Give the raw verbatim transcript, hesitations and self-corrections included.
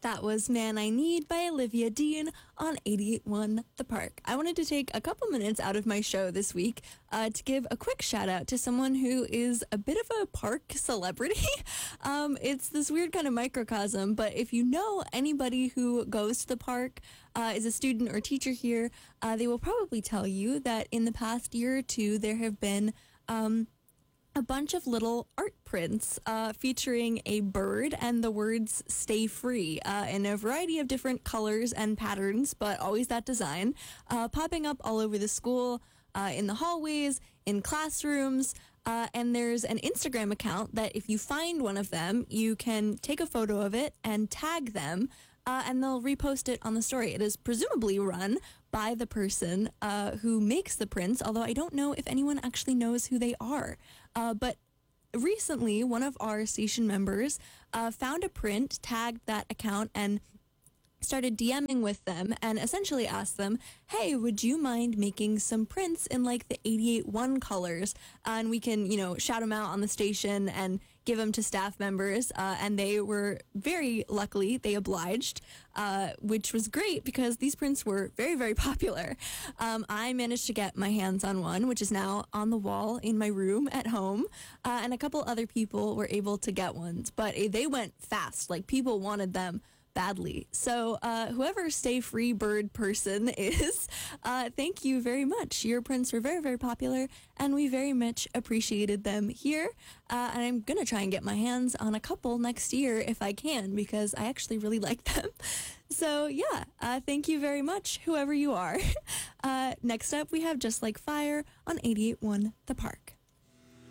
That was Man I Need by Olivia Dean on eighty-eight point one The Park. I wanted to take a couple minutes out of my show this week uh, to give a quick shout out to someone who is a bit of a park celebrity. um, it's this weird kind of microcosm, but if you know anybody who goes to the park, uh, is a student or teacher here, uh, they will probably tell you that in the past year or two, there have been um, a bunch of little art prints uh, featuring a bird and the words "Stay Free" uh, in a variety of different colors and patterns, but always that design, uh, popping up all over the school, uh, in the hallways, in classrooms. Uh, and there's an Instagram account that if you find one of them, you can take a photo of it and tag them, uh, and they'll repost it on the story. It is presumably run by the person uh, who makes the prints, although I don't know if anyone actually knows who they are. Uh, but recently, one of our station members uh, found a print, tagged that account, and started DMing with them and essentially asked them, hey, would you mind making some prints in like the eighty-eight point one colors? Uh, and we can, you know, shout them out on the station and give them to staff members. Uh, and they were very luckily, they obliged, uh, which was great because these prints were very, very popular. Um, I managed to get my hands on one, which is now on the wall in my room at home. Uh, and a couple other people were able to get ones, but uh, they went fast. Like people wanted them badly. So uh, whoever Stay Free Bird person is, uh, thank you very much. Your prints were very, very popular, and we very much appreciated them here. Uh, and I'm going to try and get my hands on a couple next year if I can, because I actually really like them. So yeah, uh, thank you very much, whoever you are. Uh, next up, we have Just Like Fire on eighty-eight point one The Park.